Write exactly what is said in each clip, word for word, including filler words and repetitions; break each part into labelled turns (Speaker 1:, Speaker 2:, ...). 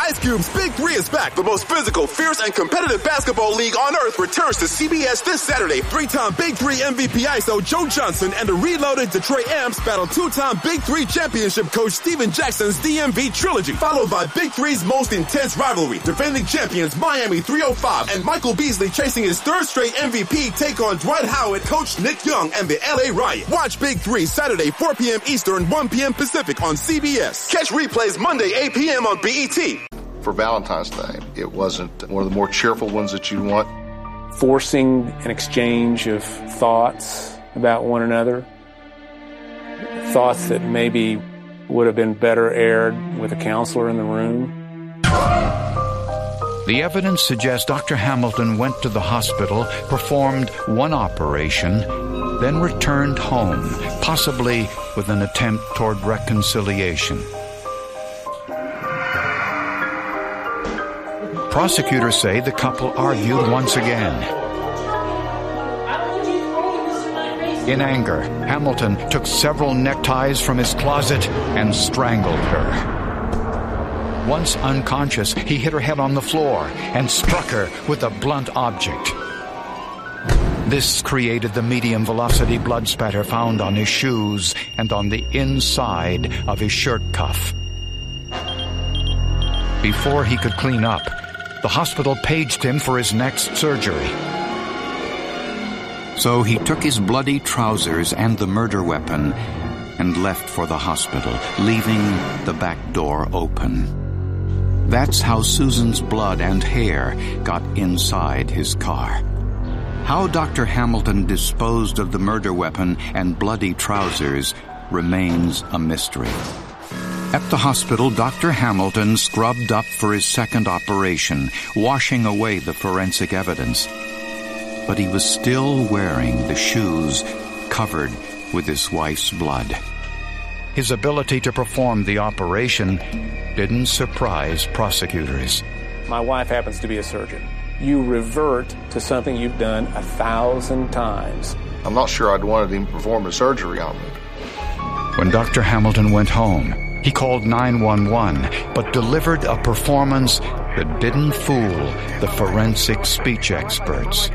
Speaker 1: Ice Cube's Big Three is back. The most physical, fierce, and competitive basketball league on earth returns to C B S this Saturday. Three-time Big Three M V P I S O Joe Johnson and the reloaded Detroit Amps battle two-time Big Three championship coach Steven Jackson's D M V trilogy, followed by Big Three's most intense rivalry. Defending champions Miami three oh five and Michael Beasley chasing his third straight M V P take on Dwight Howard, Coach Nick Young, and the L A Riot. Watch Big Three Saturday, four p.m. Eastern, one p.m. Pacific on C B S. Catch replays Monday, eight p.m. on B E T.
Speaker 2: For Valentine's Day, it wasn't one of the more cheerful ones that you want.
Speaker 3: Forcing an exchange of thoughts about one another, thoughts that maybe would have been better aired with a counselor in the room.
Speaker 4: The evidence suggests Doctor Hamilton went to the hospital, performed one operation, then returned home, possibly with an attempt toward reconciliation. Prosecutors say the couple argued once again. In anger, Hamilton took several neckties from his closet and strangled her. Once unconscious, he hit her head on the floor and struck her with a blunt object. This created the medium-velocity blood spatter found on his shoes and on the inside of his shirt cuff. Before he could clean up, the hospital paged him for his next surgery. So he took his bloody trousers and the murder weapon and left for the hospital, leaving the back door open. That's how Susan's blood and hair got inside his car. How Doctor Hamilton disposed of the murder weapon and bloody trousers remains a mystery. At the hospital, Doctor Hamilton scrubbed up for his second operation, washing away the forensic evidence. But he was still wearing the shoes covered with his wife's blood. His ability to perform the operation didn't surprise prosecutors.
Speaker 3: My wife happens to be a surgeon. You revert to something you've done a thousand times.
Speaker 2: I'm not sure I'd wanted him to perform a surgery on me.
Speaker 4: When Doctor Hamilton went home, he called nine one one, but delivered a performance that didn't fool the forensic speech experts.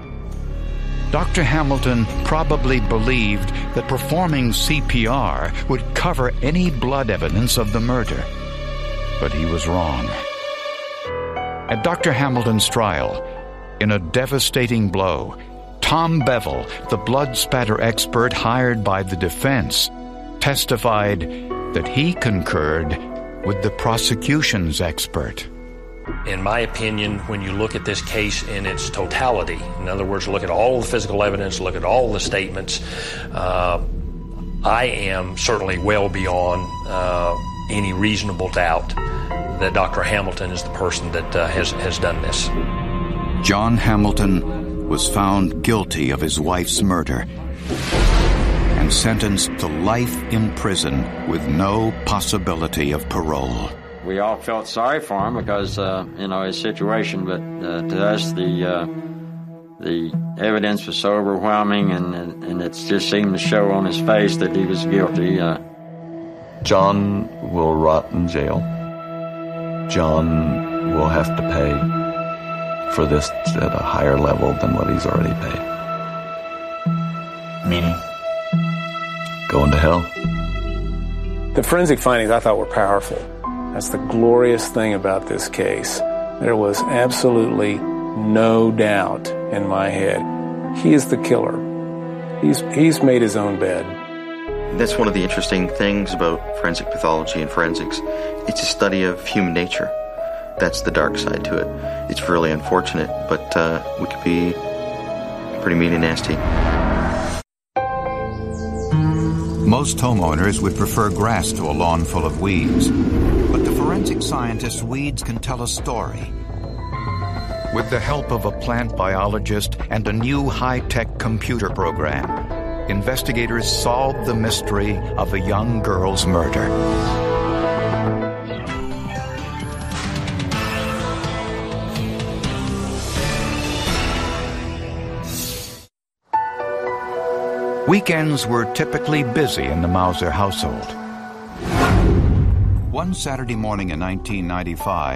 Speaker 4: Doctor Hamilton probably believed that performing C P R would cover any blood evidence of the murder. But he was wrong. At Doctor Hamilton's trial, in a devastating blow, Tom Bevel, the blood spatter expert hired by the defense, testified that he concurred with the prosecution's expert.
Speaker 5: In my opinion, when you look at this case in its totality, in other words, look at all the physical evidence, look at all the statements, uh, I am certainly well beyond uh, any reasonable doubt that Doctor Hamilton is the person that uh, has, has done this.
Speaker 4: John Hamilton was found guilty of his wife's murder and sentenced to life in prison with no possibility of parole.
Speaker 6: We all felt sorry for him because, uh, you know, his situation, but uh, to us, the uh, the evidence was so overwhelming, and, and, and it just seemed to show on his face that he was guilty. Uh.
Speaker 7: John will rot in jail. John will have to pay for this at a higher level than what he's already paid.
Speaker 8: Meaning?
Speaker 7: Going to hell.
Speaker 3: The forensic findings I thought were powerful. That's the glorious thing about this case. There was absolutely no doubt in my head. He is the killer. He's, he's made his own bed.
Speaker 8: That's one of the interesting things about forensic pathology and forensics. It's a study of human nature. That's the dark side to it. It's really unfortunate, but uh, we could be pretty mean and nasty.
Speaker 4: Most homeowners would prefer grass to a lawn full of weeds. But to forensic scientists, weeds can tell a story. With the help of a plant biologist and a new high-tech computer program, investigators solved the mystery of a young girl's murder. Weekends were typically busy in the Mauser household. One Saturday morning in nineteen ninety-five,